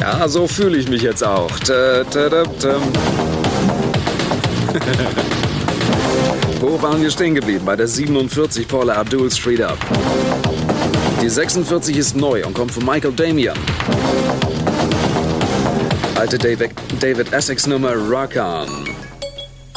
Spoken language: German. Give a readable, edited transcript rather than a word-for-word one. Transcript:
Ja, so fühle ich mich jetzt auch. Wo waren wir stehen geblieben? Bei der 47 Paula Abdul Street Up. Die 46 ist neu und kommt von Michael Damian. Alte David Essex Nummer Rock On.